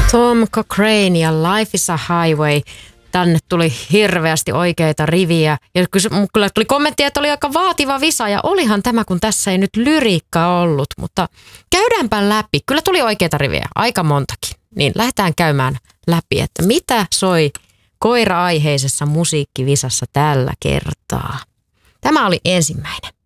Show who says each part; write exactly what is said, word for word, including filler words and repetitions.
Speaker 1: Tom Cochrane ja Life is a Highway. Tänne tuli hirveästi oikeita riviä. Ja kyllä tuli kommenttia, että oli aika vaativa visa. Ja olihan tämä, kun tässä ei nyt lyriikka ollut. Mutta käydäänpä läpi. Kyllä tuli oikeita riviä. Aika montakin. Niin lähdetään käymään läpi, että mitä soi koira-aiheisessa musiikkivisassa tällä kertaa. Tämä oli ensimmäinen.